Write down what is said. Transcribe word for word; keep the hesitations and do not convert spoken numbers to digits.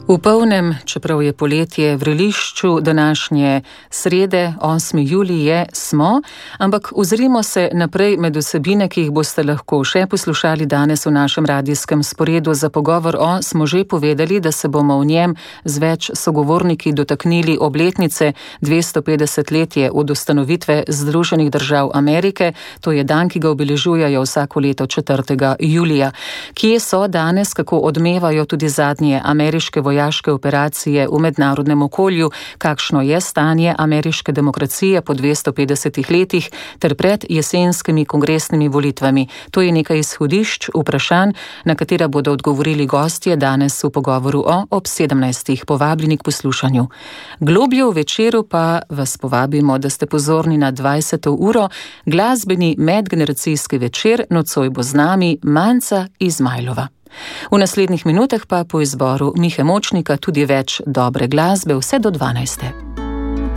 V polnem, čeprav je poletje, vrelišču današnje srede, osmi julij je, smo, ampak ozrimo se naprej med vsebine, ki jih boste lahko še poslušali danes v našem radijskem sporedu. Za pogovor o smo že povedali, da se bomo v njem z več sogovorniki dotaknili obletnice dvesto petdeset letje od ustanovitve Združenih držav Amerike. To je dan, ki ga obeležujejo vsako leto četrtega julija. Kje so danes, kako odmevajo tudi zadnje ameriške vojaške vojaške operacije v mednarodnem okolju, kakšno je stanje ameriške demokracije po dvesto petdesetih letih ter pred jesenskimi kongresnimi volitvami. To je nekaj izhodišč, vprašanj, na katera bodo odgovorili gostje danes v pogovoru o ob sedemnajstih. Povabljeni k poslušanju. Globlje v večeru pa vas povabimo, da ste pozorni na dvajseto uro, glasbeni medgeneracijski večer, nocoj bo z nami Manca Izmajlova. V naslednjih minutah pa po izboru Mihe Močnika tudi več dobre glasbe vse do dvanajste.